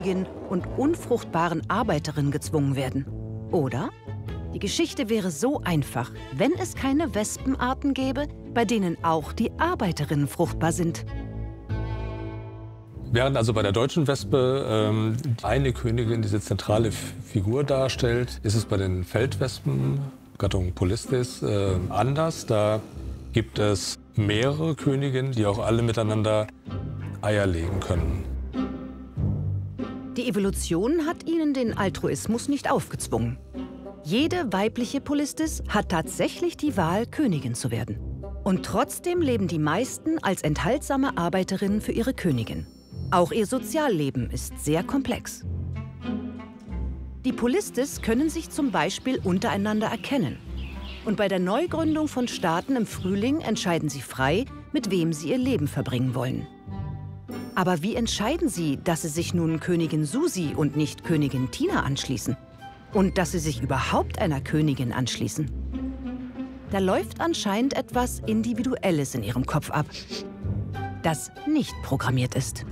und unfruchtbaren Arbeiterin gezwungen werden. Oder? Die Geschichte wäre so einfach, wenn es keine Wespenarten gäbe, bei denen auch die Arbeiterinnen fruchtbar sind. Während also bei der deutschen Wespe eine Königin diese zentrale Figur darstellt, ist es bei den Feldwespen, Gattung Polistes, anders. Da gibt es mehrere Königinnen, die auch alle miteinander Eier legen können. Die Evolution hat ihnen den Altruismus nicht aufgezwungen. Jede weibliche Polistis hat tatsächlich die Wahl, Königin zu werden. Und trotzdem leben die meisten als enthaltsame Arbeiterinnen für ihre Königin. Auch ihr Sozialleben ist sehr komplex. Die Polistis können sich zum Beispiel untereinander erkennen. Und bei der Neugründung von Staaten im Frühling entscheiden sie frei, mit wem sie ihr Leben verbringen wollen. Aber wie entscheiden sie, dass sie sich nun Königin Susi und nicht Königin Tina anschließen? Und dass sie sich überhaupt einer Königin anschließen? Da läuft anscheinend etwas Individuelles in ihrem Kopf ab, das nicht programmiert ist.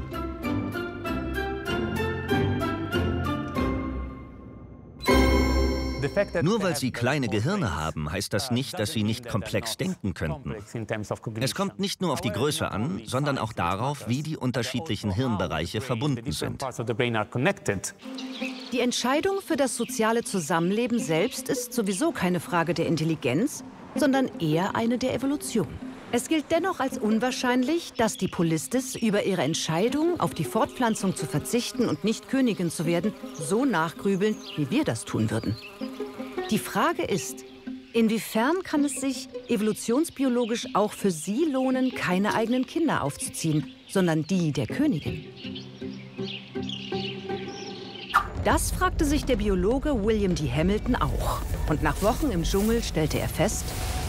Nur weil sie kleine Gehirne haben, heißt das nicht, dass sie nicht komplex denken könnten. Es kommt nicht nur auf die Größe an, sondern auch darauf, wie die unterschiedlichen Hirnbereiche verbunden sind. Die Entscheidung für das soziale Zusammenleben selbst ist sowieso keine Frage der Intelligenz, sondern eher eine der Evolution. Es gilt dennoch als unwahrscheinlich, dass die Polistis über ihre Entscheidung, auf die Fortpflanzung zu verzichten und nicht Königin zu werden, so nachgrübeln, wie wir das tun würden. Die Frage ist, inwiefern kann es sich evolutionsbiologisch auch für sie lohnen, keine eigenen Kinder aufzuziehen, sondern die der Königin? Das fragte sich der Biologe William D. Hamilton auch. Und nach Wochen im Dschungel stellte er fest,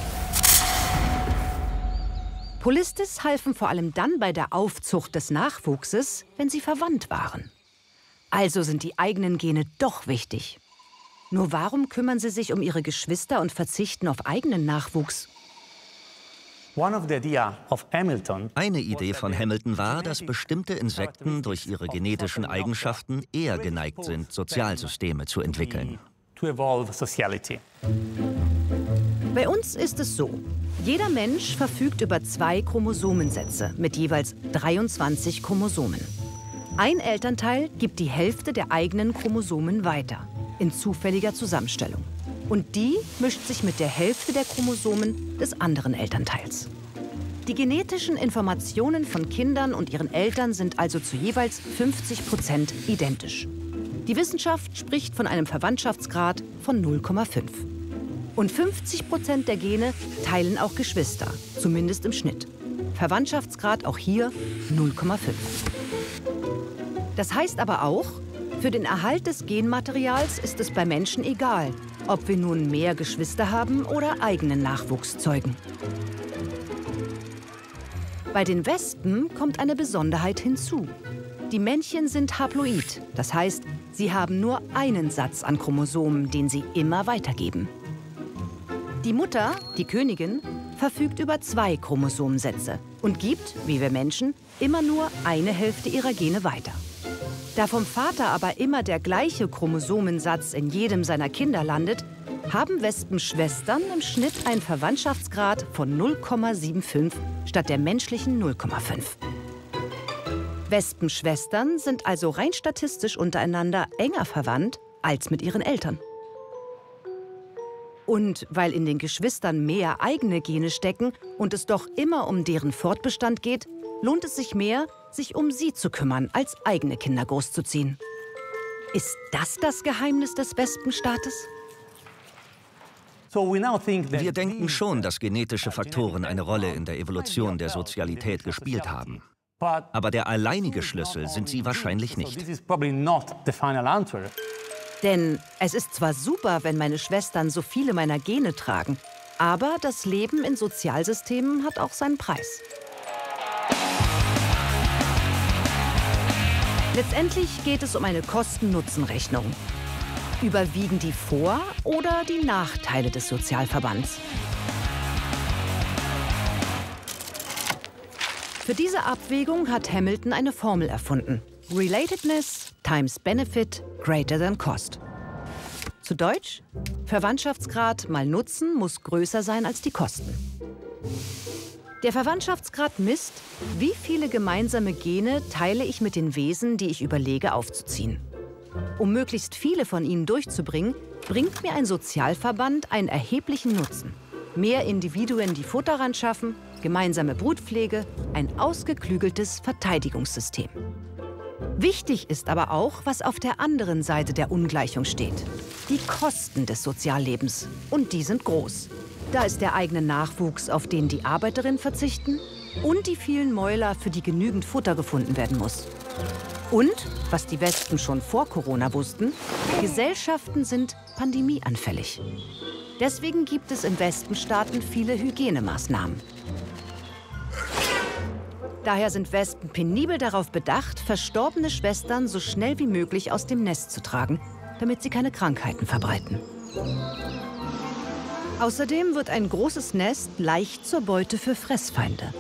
Polistis halfen vor allem dann bei der Aufzucht des Nachwuchses, wenn sie verwandt waren. Also sind die eigenen Gene doch wichtig. Nur warum kümmern sie sich um ihre Geschwister und verzichten auf eigenen Nachwuchs? Eine Idee von Hamilton war, dass bestimmte Insekten durch ihre genetischen Eigenschaften eher geneigt sind, Sozialsysteme zu entwickeln. Bei uns ist es so. Jeder Mensch verfügt über 2 Chromosomensätze mit jeweils 23 Chromosomen. Ein Elternteil gibt die Hälfte der eigenen Chromosomen weiter, in zufälliger Zusammenstellung. Und die mischt sich mit der Hälfte der Chromosomen des anderen Elternteils. Die genetischen Informationen von Kindern und ihren Eltern sind also zu jeweils 50% identisch. Die Wissenschaft spricht von einem Verwandtschaftsgrad von 0,5. Und 50% der Gene teilen auch Geschwister, zumindest im Schnitt. Verwandtschaftsgrad auch hier 0,5. Das heißt aber auch, für den Erhalt des Genmaterials ist es bei Menschen egal, ob wir nun mehr Geschwister haben oder eigenen Nachwuchs zeugen. Bei den Wespen kommt eine Besonderheit hinzu. Die Männchen sind haploid, das heißt, sie haben nur einen Satz an Chromosomen, den sie immer weitergeben. Die Mutter, die Königin, verfügt über 2 Chromosomensätze und gibt, wie wir Menschen, immer nur eine Hälfte ihrer Gene weiter. Da vom Vater aber immer der gleiche Chromosomensatz in jedem seiner Kinder landet, haben Wespenschwestern im Schnitt einen Verwandtschaftsgrad von 0,75 statt der menschlichen 0,5. Wespenschwestern sind also rein statistisch untereinander enger verwandt als mit ihren Eltern. Und weil in den Geschwistern mehr eigene Gene stecken und es doch immer um deren Fortbestand geht, lohnt es sich mehr, sich um sie zu kümmern, als eigene Kinder großzuziehen. Ist das Geheimnis des Wespenstaates? Wir denken schon, dass genetische Faktoren eine Rolle in der Evolution der Sozialität gespielt haben. Aber der alleinige Schlüssel sind sie wahrscheinlich nicht. Denn es ist zwar super, wenn meine Schwestern so viele meiner Gene tragen, aber das Leben in Sozialsystemen hat auch seinen Preis. Letztendlich geht es um eine Kosten-Nutzen-Rechnung. Überwiegen die Vor- oder die Nachteile des Sozialverbands? Für diese Abwägung hat Hamilton eine Formel erfunden. Relatedness times Benefit greater than Cost. Zu Deutsch: Verwandtschaftsgrad mal Nutzen muss größer sein als die Kosten. Der Verwandtschaftsgrad misst, wie viele gemeinsame Gene teile ich mit den Wesen, die ich überlege aufzuziehen. Um möglichst viele von ihnen durchzubringen, bringt mir ein Sozialverband einen erheblichen Nutzen. Mehr Individuen, die Futter ran schaffen, gemeinsame Brutpflege, ein ausgeklügeltes Verteidigungssystem. Wichtig ist aber auch, was auf der anderen Seite der Ungleichung steht. Die Kosten des Soziallebens. Und die sind groß. Da ist der eigene Nachwuchs, auf den die Arbeiterinnen verzichten, und die vielen Mäuler, für die genügend Futter gefunden werden muss. Und, was die Wespen schon vor Corona wussten, Gesellschaften sind pandemieanfällig. Deswegen gibt es in Wespenstaaten viele Hygienemaßnahmen. Daher sind Wespen penibel darauf bedacht, verstorbene Schwestern so schnell wie möglich aus dem Nest zu tragen, damit sie keine Krankheiten verbreiten. Außerdem wird ein großes Nest leicht zur Beute für Fressfeinde.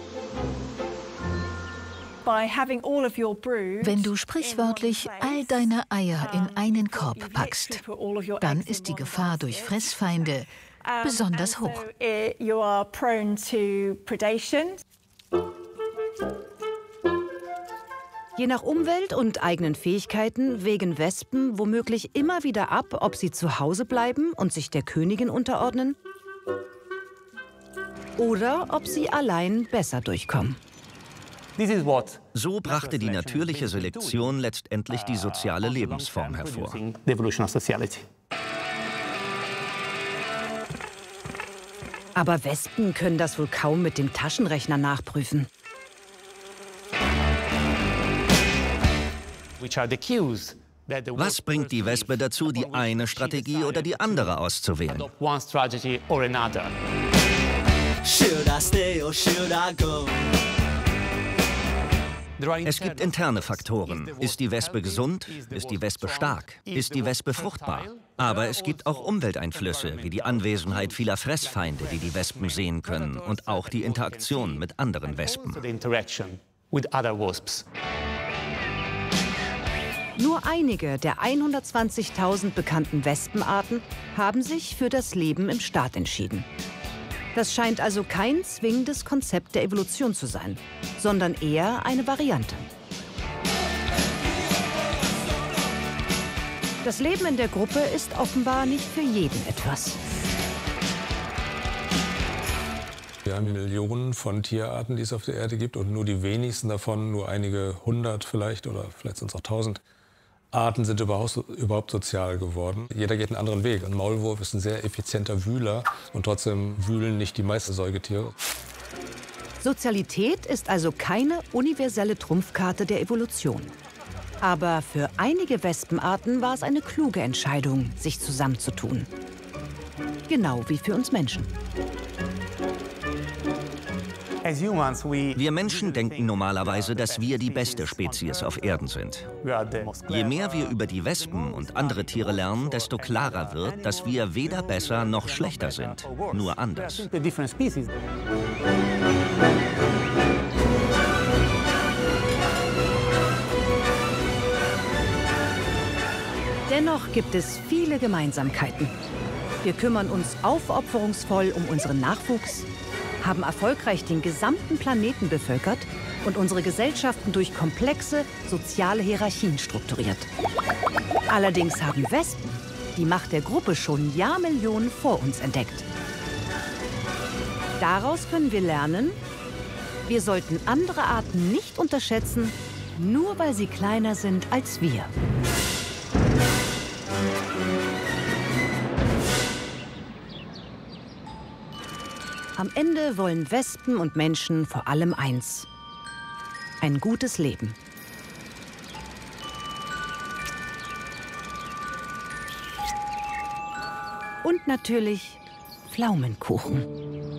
Wenn du sprichwörtlich all deine Eier in einen Korb packst, dann ist die Gefahr durch Fressfeinde besonders hoch. Je nach Umwelt und eigenen Fähigkeiten wägen Wespen womöglich immer wieder ab, ob sie zu Hause bleiben und sich der Königin unterordnen oder ob sie allein besser durchkommen. So brachte die natürliche Selektion letztendlich die soziale Lebensform hervor. Aber Wespen können das wohl kaum mit dem Taschenrechner nachprüfen. Was bringt die Wespe dazu, die eine Strategie oder die andere auszuwählen? Es gibt interne Faktoren. Ist die Wespe gesund? Ist die Wespe stark? Ist die Wespe fruchtbar? Aber es gibt auch Umwelteinflüsse, wie die Anwesenheit vieler Fressfeinde, die die Wespen sehen können, und auch die Interaktion mit anderen Wespen. Nur einige der 120.000 bekannten Wespenarten haben sich für das Leben im Staat entschieden. Das scheint also kein zwingendes Konzept der Evolution zu sein, sondern eher eine Variante. Das Leben in der Gruppe ist offenbar nicht für jeden etwas. Wir haben Millionen von Tierarten, die es auf der Erde gibt, und nur die wenigsten davon, nur einige hundert vielleicht, oder vielleicht sind es auch 1000 Arten, sind überhaupt sozial geworden. Jeder geht einen anderen Weg. Ein Maulwurf ist ein sehr effizienter Wühler und trotzdem wühlen nicht die meisten Säugetiere. Sozialität ist also keine universelle Trumpfkarte der Evolution. Aber für einige Wespenarten war es eine kluge Entscheidung, sich zusammenzutun. Genau wie für uns Menschen. Wir Menschen denken normalerweise, dass wir die beste Spezies auf Erden sind. Je mehr wir über die Wespen und andere Tiere lernen, desto klarer wird, dass wir weder besser noch schlechter sind, nur anders. Dennoch gibt es viele Gemeinsamkeiten. Wir kümmern uns aufopferungsvoll um unseren Nachwuchs, haben erfolgreich den gesamten Planeten bevölkert und unsere Gesellschaften durch komplexe soziale Hierarchien strukturiert. Allerdings haben Wespen die Macht der Gruppe schon Jahrmillionen vor uns entdeckt. Daraus können wir lernen, wir sollten andere Arten nicht unterschätzen, nur weil sie kleiner sind als wir. Am Ende wollen Wespen und Menschen vor allem eins: ein gutes Leben. Und natürlich Pflaumenkuchen.